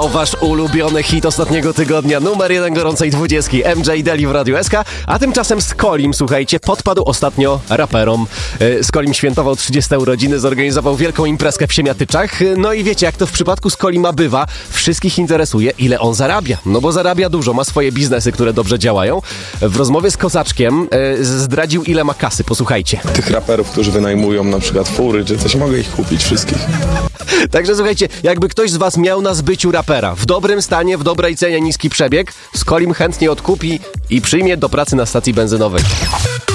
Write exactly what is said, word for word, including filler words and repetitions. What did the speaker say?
To wasz ulubiony hit ostatniego tygodnia, numer jeden gorącej dwudziestki, M J Deli w Radiu S K, a tymczasem Skolim, słuchajcie, podpadł ostatnio raperom. Skolim świętował trzydzieste urodziny, zorganizował wielką imprezkę w Siemiatyczach. No i wiecie, jak to w przypadku Skolima bywa, wszystkich interesuje, ile on zarabia. No bo zarabia dużo, ma swoje biznesy, które dobrze działają. W rozmowie z Kozaczkiem e, zdradził, ile ma kasy, posłuchajcie. Tych raperów, którzy wynajmują na przykład fury czy coś, mogę ich kupić wszystkich. Także słuchajcie, jakby ktoś z was miał na zbyciu rapera w dobrym stanie, w dobrej cenie, niski przebieg, Skolim chętnie odkupi i przyjmie do pracy na stacji benzynowej.